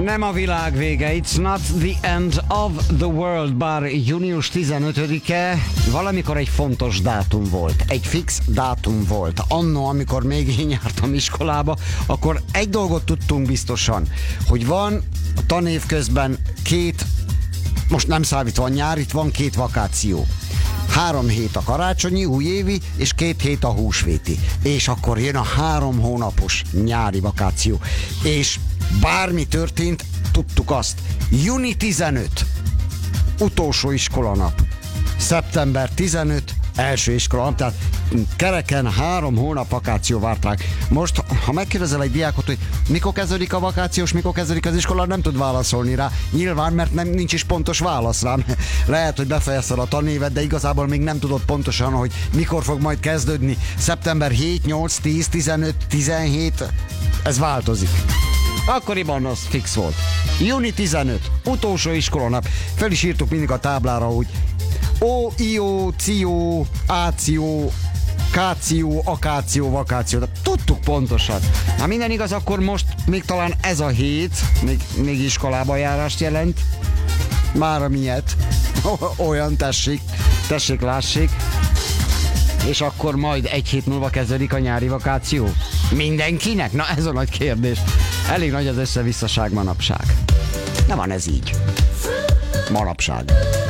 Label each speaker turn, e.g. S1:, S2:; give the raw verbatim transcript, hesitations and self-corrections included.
S1: Nem a világ vége, it's not the end of the world, bár június tizenötödike valamikor egy fontos dátum volt, egy fix dátum volt. Anno, amikor még én jártam iskolába, akkor egy dolgot tudtunk biztosan, hogy van a tanév közben két, most nem számítva a nyár, itt van két vakáció. Három hét a karácsonyi, újévi, és két hét a húsvéti. És akkor jön a három hónapos nyári vakáció. És bármi történt, tudtuk azt. június tizenötödike, utolsó iskolanap. szeptember tizenötödike, első iskolanap. Tehát kereken három hónap vakáció várt ránk. Most, ha megkérdezel egy diákot, hogy mikor kezdődik a vakációs, mikor kezdődik az iskola, nem tud válaszolni rá. Nyilván, mert nem, nincs is pontos válasz rám. Lehet, hogy befejezted a tanévet, de igazából még nem tudod pontosan, hogy mikor fog majd kezdődni. szeptember hetedike, nyolcadika, tízadika, tizenötödike, tizenhétadika. Ez változik. Akkoriban az fix volt. június tizenötödike, utolsó iskolanap. Fel is írtuk mindig a táblára, hogy Ó, Ió, Ció, Áció, Káció, Akáció, Vakáció. De tudtuk pontosan. Ha minden igaz, akkor most még talán ez a hét még, még iskolába járást jelent. Mára miért? Olyan, tessék, tessék, lássék. És akkor majd egy hét múlva kezdődik a nyári vakáció. Mindenkinek? Na ez a nagy kérdés. Elég nagy az összevisszaság manapság. Nem van ez így. Manapság.